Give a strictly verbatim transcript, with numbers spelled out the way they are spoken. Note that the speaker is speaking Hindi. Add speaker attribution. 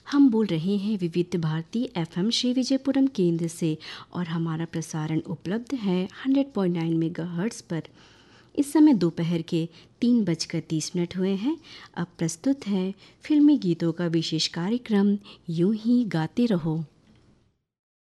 Speaker 1: हम बोल रहे हैं विविध भारती एफएम श्री विजयपुरम केंद्र से और हमारा प्रसारण उपलब्ध है हंड्रेड पॉइंट नाइन मेगाहर्ट्ज़ पर। इस समय दोपहर के तीन बजकर तीस मिनट हुए हैं। अब प्रस्तुत है फिल्मी गीतों का विशेष कार्यक्रम यूं ही गाते रहो।